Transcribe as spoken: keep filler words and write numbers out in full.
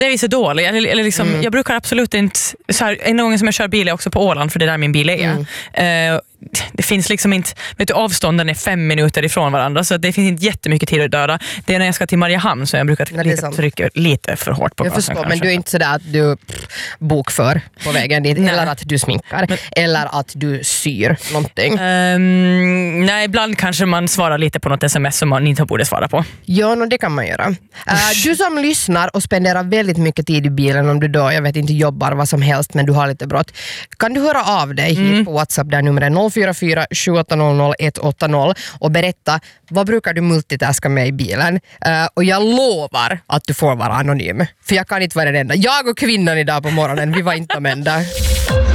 Det är så dåligt. Eller, eller liksom, mm. Jag brukar absolut inte... Så här, en gång som jag kör bil är också på Åland, för det är där min bil är. Mm. Uh, det finns liksom inte... Vet du, avstånden är fem minuter ifrån varandra, så det finns inte jättemycket tid att döda. Det är när jag ska till Mariehamn så jag brukar trycka, trycka lite för hårt på jag gasen. Förstår, men du är inte sådär att du pff, bokför på vägen dit, eller att du sminkar, men, eller att du syr någonting. Um, nej, ibland kanske man svarar lite på något sms som man inte borde svara på. Ja, no, det kan man göra. Uh, du som lyssnar och spenderar väldigt mycket tid i bilen, om du då, jag vet inte, jobbar vad som helst men du har lite brått, kan du höra av dig mm. på WhatsApp där numret noll fyra fyra sju åtta noll noll ett åtta noll och berätta vad brukar du multitaska med i bilen. Uh, och jag lovar att du får vara anonym, för jag kan inte vara den enda. Jag och kvinnan idag på morgonen, vi var inte de enda.